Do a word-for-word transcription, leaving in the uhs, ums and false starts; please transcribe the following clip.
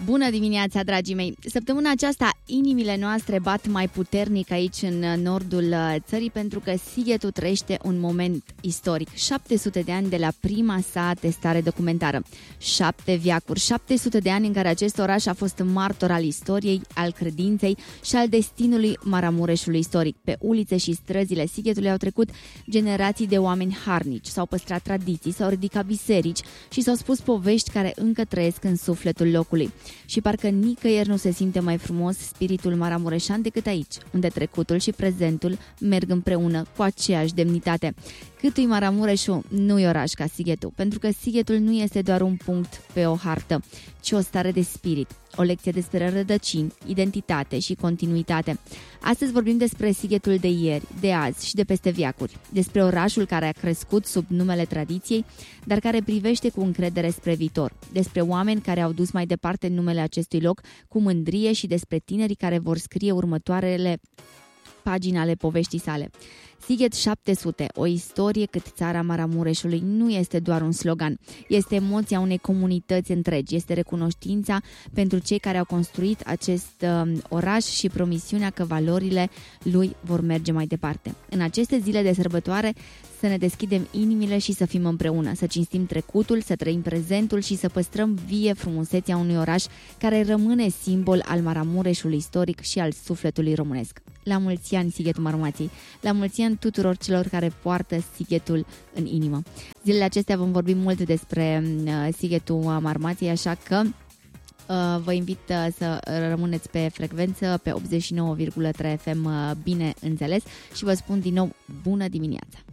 Bună dimineața, dragii mei! Săptămâna aceasta inimile noastre bat mai puternic aici în nordul țării pentru că Sighetul trăiește un moment istoric. șapte sute de ani de la prima sa testare documentară. Șapte veacuri, șapte sute de ani în care acest oraș a fost martor al istoriei, al credinței și al destinului Maramureșului istoric. Pe ulițe și străzile Sighetului au trecut generații de oameni harnici, s-au păstrat tradiții, s-au ridicat biserici și s-au spus povești care încă trăiesc în sufletul locului. Și parcă nicăieri nu se simte mai frumos spiritul maramureșan decât aici, unde trecutul și prezentul merg împreună cu aceeași demnitate. Câtui Maramureșul nu e oraș ca Sighetul, pentru că Sighetul nu este doar un punct pe o hartă, ci o stare de spirit, o lecție despre rădăcini, identitate și continuitate. Astăzi vorbim despre Sighetul de ieri, de azi și de peste veacuri, despre orașul care a crescut sub numele tradiției, dar care privește cu încredere spre viitor, despre oameni care au dus mai departe numele acestui loc cu mândrie și despre tinerii care vor scrie următoarele pagini ale poveștii sale. Sighet șapte sute, o istorie cât țara Maramureșului, nu este doar un slogan. Este emoția unei comunități întregi, este recunoștința pentru cei care au construit acest uh, oraș și promisiunea că valorile lui vor merge mai departe. În aceste zile de sărbătoare să ne deschidem inimile și să fim împreună, să cinstim trecutul, să trăim prezentul și să păstrăm vie frumusețea unui oraș care rămâne simbol al Maramureșului istoric și al sufletului românesc. La mulți ani, Sighetul Marmației! La mulți ani tuturor celor care poartă Sighetul în inimă! Zilele acestea vom vorbi mult despre uh, Sighetul Marmației, așa că uh, vă invit uh, să rămâneți pe frecvență, pe optzeci și nouă virgulă trei F M, uh, bine înțeles, și vă spun din nou bună dimineața!